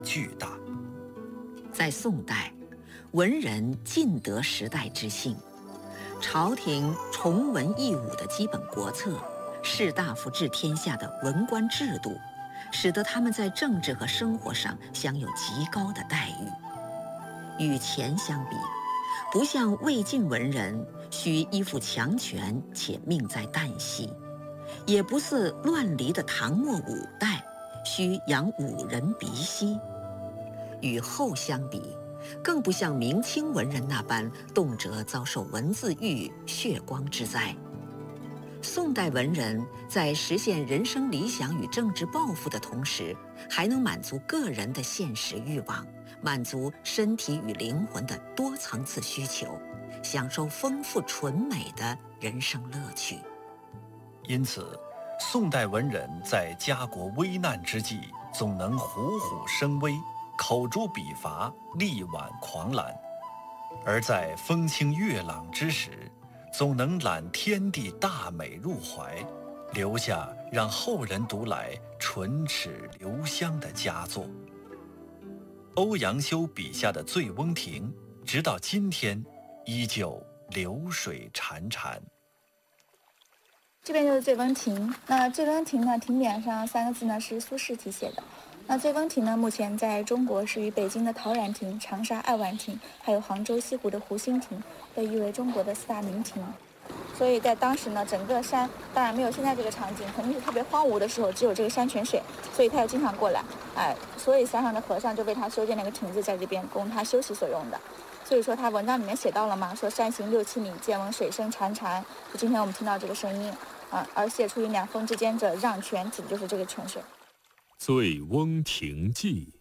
巨大。 在宋代，文人尽得时代之幸，朝廷崇文抑武的基本国策，士大夫治天下的文官制度，使得他们在政治和生活上享有极高的待遇。与前相比，不像魏晋文人需依附强权且命在旦夕，也不似乱离的唐末五代需养武人鼻息。与后相比，更不像明清文人那般动辄遭受文字狱、血光之灾。宋代文人在实现人生理想与政治抱负的同时，还能满足个人的现实欲望，满足身体与灵魂的多层次需求，享受丰富纯美的人生乐趣。 因此，宋代文人在家国危难之际，总能虎虎生威，口诛笔伐，力挽狂澜；而在风清月朗之时，总能揽天地大美入怀，留下让后人读来唇齿留香的佳作。欧阳修笔下的醉翁亭，直到今天依旧流水潺潺。 这边就是醉翁亭。那醉翁亭呢，亭匾上3个字呢是苏轼题写的。那醉翁亭呢，目前在中国是与北京的陶然亭、长沙爱晚亭，还有杭州西湖的湖心亭被誉为中国的4大名亭。所以在当时呢，整个山当然没有现在这个场景，肯定是特别荒芜的时候，只有这个山泉水，所以他要经常过来，所以山上的和尚就为他修建了个亭子在这边，供他休息所用的。所以说他文章里面写到了嘛，说山行6、7里，渐闻水声潺潺，就今天我们听到这个声音而写出于两峰之间者，让泉，指的就是这个泉水。 醉翁亭记，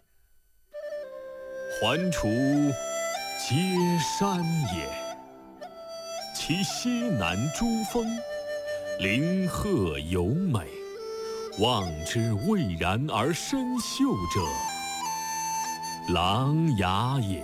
环滁皆山也。其西南诸峰，林壑尤美，望之蔚然而深秀者，琅琊也。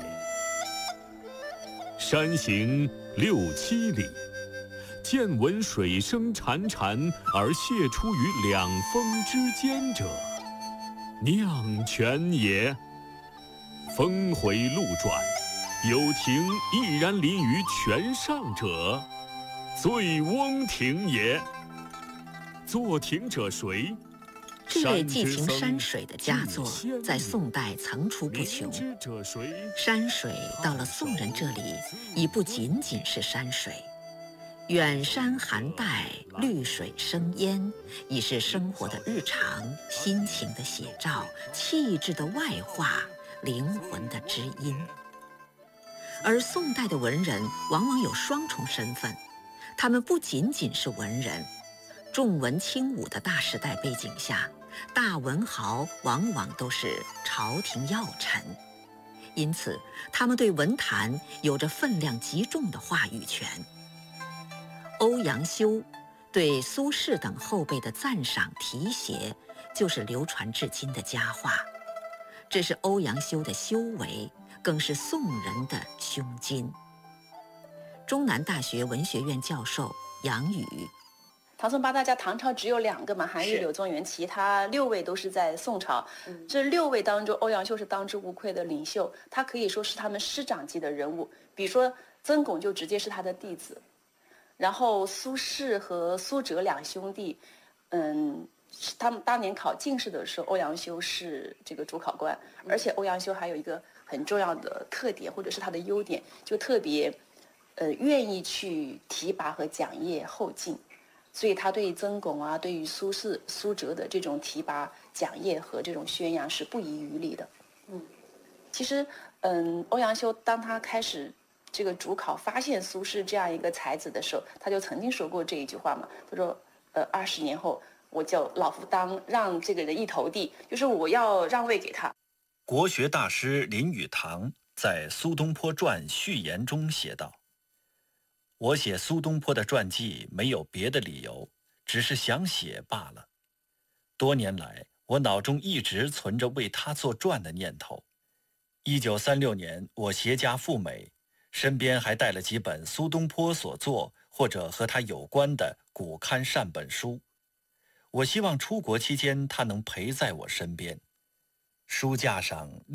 山行6、7里，渐闻水声潺潺而泻出于两峰之间者，酿泉也。峰回路转，有亭毅然临于泉上者，醉翁亭也。作亭者谁？ 这类寄情山水的佳作，在宋代层出不穷。山水到了宋人这里，已不仅仅是山水，远山含黛，绿水生烟，已是生活的日常，心情的写照，气质的外化，灵魂的知音。而宋代的文人往往有双重身份，他们不仅仅是文人，重文轻武的大时代背景下，大文豪往往都是朝廷要臣，因此他们对文坛有着分量极重的话语权。欧阳修对苏轼等后辈的赞赏题写，就是流传至今的佳话。这是欧阳修的修为，更是宋人的胸襟。中南大学文学院教授杨宇， 唐宋八大家，唐朝只有2个嘛，韩愈、柳宗元，其他6位都是在宋朝。这6位当中，欧阳修是当之无愧的领袖，他可以说是他们师长级的人物。比如说曾巩就直接是他的弟子，然后苏轼和苏辙2兄弟，他们当年考进士的时候，欧阳修是这个主考官，而且欧阳修还有一个很重要的特点，或者是他的优点，就特别愿意去提拔和奖业后进。所以他对曾巩啊，对于苏轼、苏辙的这种提拔、奖业和这种宣扬是不遗余力的。其实，欧阳修当他开始这个主考，发现苏轼这样一个才子的时候，他就曾经说过这一句话嘛，他说：“20年后，我就老夫当让这个人一头地，就是我要让位给他。” 国学大师林语堂在《苏东坡传》序言中写道：“我写苏东坡的传记没有别的理由，只是想写罢了。多年来，我脑中一直存着为他作传的念头。1936年，我携家赴美，身边还带了几本苏东坡所作或者和他有关的古刊善本书。我希望出国期间他能陪在我身边。 书架上